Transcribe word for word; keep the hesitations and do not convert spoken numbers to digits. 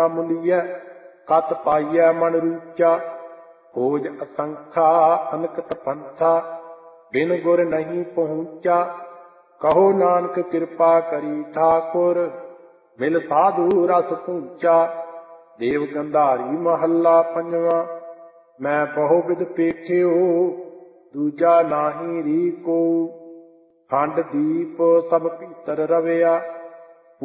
न मुलिय कत पाइय मन रूचा। खोज असंख्या अनकत पंथा बिन गुर नहीं पहुँचा। कहो नानक कृपा करी ठाकुर मिल साधु रस पूंचा। देव गंधारी महला पंजवा मैं बहु विध पेठियो दूजा नाही री को। खंड दीप सब भीतर रविया